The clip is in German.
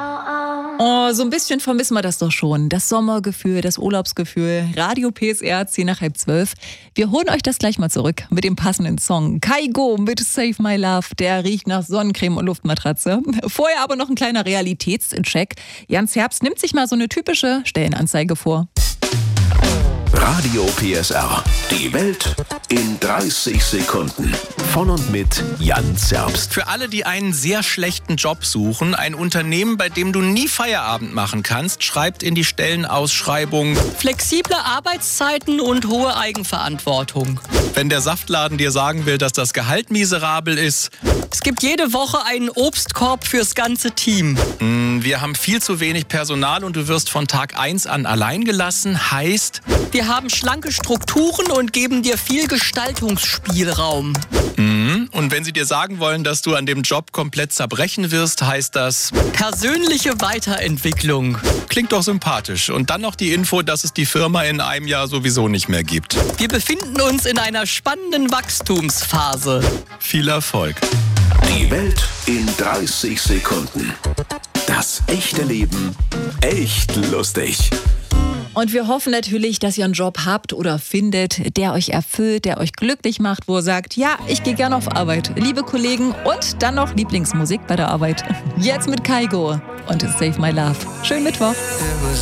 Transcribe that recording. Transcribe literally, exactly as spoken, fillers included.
Oh, so ein bisschen vermissen wir das doch schon. Das Sommergefühl, das Urlaubsgefühl. Radio P S R, zehn nach halb zwölf. Wir holen euch das gleich mal zurück mit dem passenden Song. Kygo mit Save My Love. Der riecht nach Sonnencreme und Luftmatratze. Vorher aber noch ein kleiner Realitätscheck. Jans Herbst nimmt sich mal so eine typische Stellenanzeige vor. Radio P S R. Die Welt in dreißig Sekunden. Von und mit Jans Herbst. Für alle, die einen sehr schlechten Job suchen, ein Unternehmen, bei dem du nie Feierabend machen kannst, schreibt in die Stellenausschreibung: flexible Arbeitszeiten und hohe Eigenverantwortung. Wenn der Saftladen dir sagen will, dass das Gehalt miserabel ist. Es gibt jede Woche einen Obstkorb fürs ganze Team. Wir haben viel zu wenig Personal und du wirst von Tag eins an allein gelassen. Heißt, wir haben schlanke Strukturen und geben dir viel Gestaltungsspielraum. Und wenn sie dir sagen wollen, dass du an dem Job komplett zerbrechen wirst, heißt das persönliche Weiterentwicklung. Klingt doch sympathisch. Und dann noch die Info, dass es die Firma in einem Jahr sowieso nicht mehr gibt. Wir befinden uns in einer spannenden Wachstumsphase. Viel Erfolg. Die Welt in dreißig Sekunden. Das echte Leben echt lustig. Und wir hoffen natürlich, dass ihr einen Job habt oder findet, der euch erfüllt, der euch glücklich macht, wo ihr sagt, ja, ich gehe gerne auf Arbeit. Liebe Kollegen, und dann noch Lieblingsmusik bei der Arbeit. Jetzt mit Kygo und Save My Love. Schönen Mittwoch.